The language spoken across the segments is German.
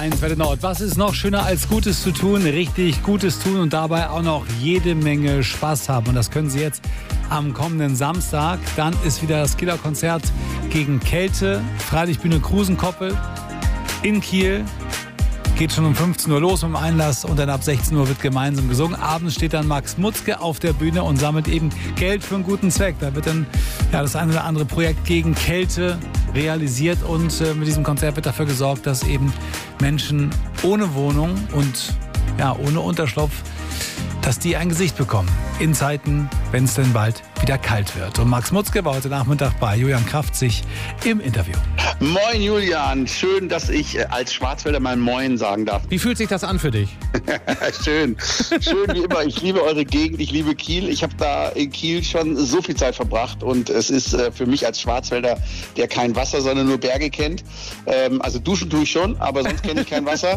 Welle Nord. Was ist noch schöner als Gutes zu tun? Richtig Gutes tun und dabei auch noch jede Menge Spaß haben. Und das können Sie jetzt am kommenden Samstag. Dann ist wieder das Kieler-Konzert gegen Kälte. Freilichtbühne Krusenkoppel in Kiel. Geht schon um 15 Uhr los mit dem Einlass und dann ab 16 Uhr wird gemeinsam gesungen. Abends steht dann Max Mutzke auf der Bühne und sammelt eben Geld für einen guten Zweck. Da wird dann das eine oder andere Projekt gegen Kälte realisiert und mit diesem Konzert wird dafür gesorgt, dass eben Menschen ohne Wohnung und ohne Unterschlupf, dass die ein Gesicht bekommen in Zeiten, wenn es denn bald wieder kalt wird. Und Max Mutzke war heute Nachmittag bei Julian Kraftzig im Interview. Moin Julian, schön, dass ich als Schwarzwälder mal Moin sagen darf. Wie fühlt sich das an für dich? Schön wie immer. Ich liebe eure Gegend, ich liebe Kiel. Ich habe da in Kiel schon so viel Zeit verbracht und es ist für mich als Schwarzwälder, der kein Wasser, sondern nur Berge kennt. Also duschen tue ich schon, aber sonst kenne ich kein Wasser.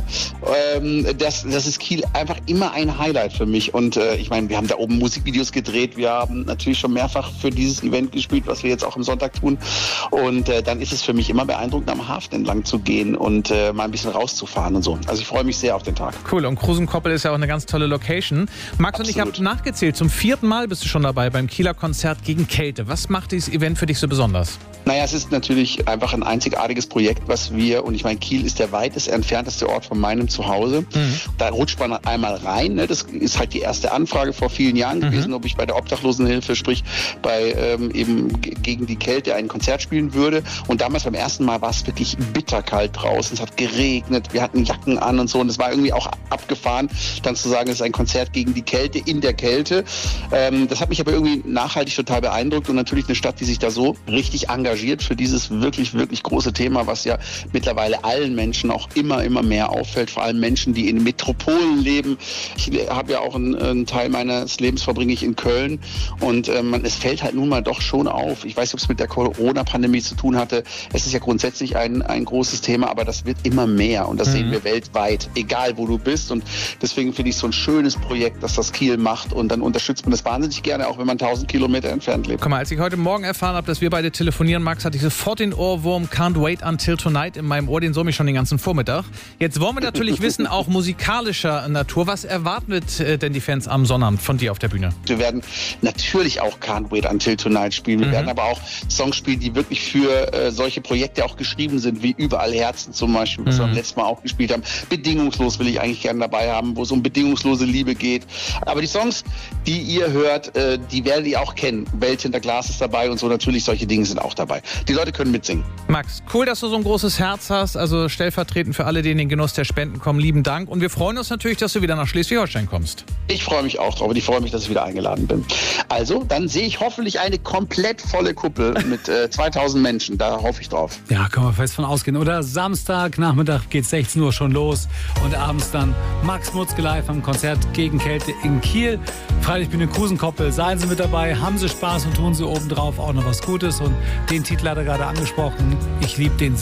Das ist Kiel einfach immer ein Highlight für mich. Und ich meine, wir haben da oben Musikvideos gedreht. Wir haben natürlich schon mehrfach für dieses Event gespielt, was wir jetzt auch am Sonntag tun. Und dann ist es für mich immer beeindruckend, am Hafen entlang zu gehen und mal ein bisschen rauszufahren und so. Also ich freue mich sehr auf den Tag. Cool, und Krusenkoppel ist ja auch eine ganz tolle Location. Max und ich haben nachgezählt, zum 4. Mal bist du schon dabei beim Kieler Konzert gegen Kälte. Was macht dieses Event für dich so besonders? Naja, es ist natürlich einfach ein einzigartiges Projekt, was wir, und ich meine, Kiel ist der weitest entfernteste Ort von meinem Zuhause. Da rutscht man einmal rein. Ne? Das ist halt die erste Anfrage vor vielen Jahren gewesen, ob ich bei der Obdachlosenhilfe, sprich bei eben gegen die Kälte ein Konzert spielen würde. Und damals beim ersten Mal war es wirklich bitterkalt draußen. Es hat geregnet, wir hatten Jacken an und so. Und es war irgendwie auch abgefahren, dann zu sagen, es ist ein Konzert gegen die Kälte in der Kälte. Das hat mich aber irgendwie nachhaltig total beeindruckt. Und natürlich eine Stadt, die sich da so richtig engagiert für dieses wirklich, wirklich große Thema, was ja mittlerweile allen Menschen auch immer mehr auffällt. Vor allem Menschen, die in Metropolen leben. Ich habe ja auch einen Teil meines Lebens verbringe ich in Köln. Und es fällt halt nun mal doch schon auf. Ich weiß nicht, ob es mit der Corona-Pandemie zu tun hatte. Es ist ja grundsätzlich ein großes Thema, aber das wird immer mehr. Und das sehen wir weltweit, egal wo du bist. Und deswegen finde ich so ein schönes Projekt, dass das Kiel macht. Und dann unterstützt man das wahnsinnig gerne, auch wenn man 1000 Kilometer entfernt lebt. Guck mal, als ich heute Morgen erfahren habe, dass wir beide telefonieren, Max, hatte ich sofort den Ohrwurm Can't Wait Until Tonight in meinem Ohr. Den summe ich schon den ganzen Vormittag. Jetzt wollen wir natürlich wissen, auch musikalischer Natur. Was erwarten denn die Fans am Sonnabend von dir auf der Bühne? Wir werden natürlich auch Can't Wait Until Tonight spielen. Wir werden aber auch Songs spielen, die wirklich für solche Projekte auch geschrieben sind, wie Überall Herzen zum Beispiel, was wir beim letzten Mal auch gespielt haben. Bedingungslos will ich eigentlich gerne dabei haben, wo es um bedingungslose Liebe geht. Aber die Songs, die ihr hört, die werdet ihr auch kennen. Welt hinter Glas ist dabei und so. Natürlich, solche Dinge sind auch dabei. Die Leute können mitsingen. Max, cool, dass du so ein großes Herz hast. Also stellvertretend für alle, die in den Genuss der Spenden kommen, lieben Dank. Und wir freuen uns natürlich, dass du wieder nach Schleswig-Holstein kommst. Ich freue mich auch drauf und ich freue mich, dass ich wieder eingeladen bin. Also, dann sehe ich hoffentlich eine komplett volle Kuppel mit 2000 Menschen. Da hoffe ich drauf. Ja, können wir fest von ausgehen. Oder Samstagnachmittag geht 16 Uhr schon los und abends dann Max Mutzke live am Konzert gegen Kälte in Kiel. Freilichtbühne Krusenkoppel. Seien Sie mit dabei, haben Sie Spaß und tun Sie obendrauf auch noch was Gutes. Und den Titel hat er gerade angesprochen. Ich liebe den sehr.